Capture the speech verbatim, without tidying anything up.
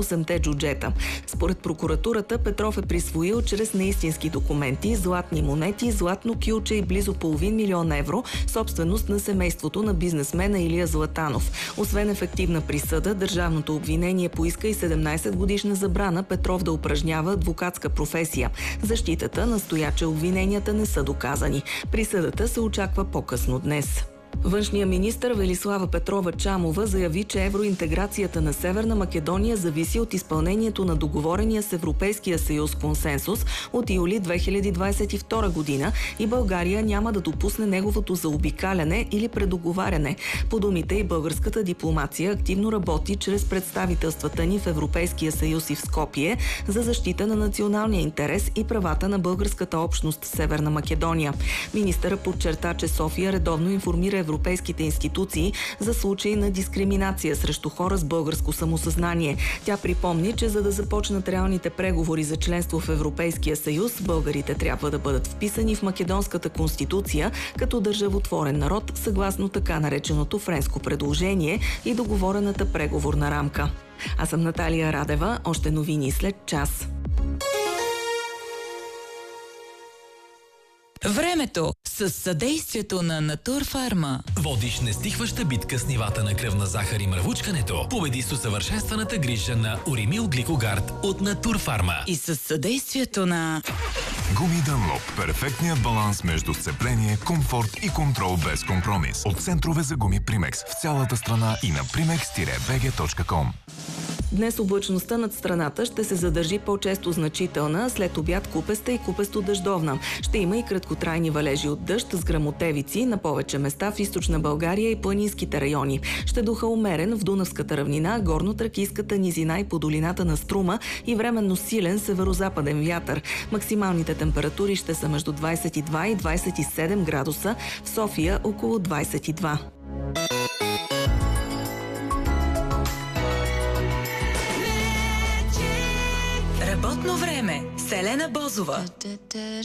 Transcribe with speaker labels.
Speaker 1: осемте джуджета. Според прокуратурата Петров е присвоил чрез неистински документи златни монети, златно кюлче и близо половин милион евро, собственост на семейството на бизнесмена Илия Златанов. Освен ефективна присъда, държавното обвинение поиска и седемнайсет годишна забрана Петров да упражнява адвокатска професия. Защитата настоя, че обвиненията не са доказани. Присъдата се очаква по-късно днес. Външният министър Велислава Петрова-Чамова заяви, че евроинтеграцията на Северна Македония зависи от изпълнението на договорения с Европейския съюз консенсус от юли две хиляди двайсет и втора година и България няма да допусне неговото заобикаляне или предоговаряне. По думите и българската дипломация активно работи чрез представителствата ни в Европейския съюз и в Скопие за защита на националния интерес и правата на българската общност в Северна Македония. Министърът подчерта, че София редовно информира европейските институции за случаи на дискриминация срещу хора с българско самосъзнание. Тя припомни, че за да започнат реалните преговори за членство в Европейския съюз, българите трябва да бъдат вписани в македонската конституция като държавотворен народ, съгласно така нареченото френско предложение и договорената преговорна рамка. Аз съм Наталия Радева. Още новини след час.
Speaker 2: Времето с съдействието на Натурфарма.
Speaker 3: Водиш нестихваща битка с нивата на кръвна захар и мръвучкането. Победи с усъвършенстваната грижа на Уримил Гликогард от Натурфарма.
Speaker 2: И с съдействието на
Speaker 4: Гуми Дънлоп. Перфектният баланс между сцепление, комфорт и контрол без компромис. От центрове за гуми Примекс в цялата страна и на примекс би джи точка ком.
Speaker 1: Днес облачността над страната ще се задържи по-често значителна, след обяд купеста и купесто-дъждовна. Ще има и краткотрайни валежи от дъжд с гръмотевици на повече места в източна България и планинските райони. Ще духа умерен в Дунавската равнина, горно-тракийската низина и по долината на Струма и временно силен северозападен вятър. Максималните температури ще са между двайсет и два и двайсет и седем градуса, в София около двайсет и два.
Speaker 2: Работно време с Елена Бозова.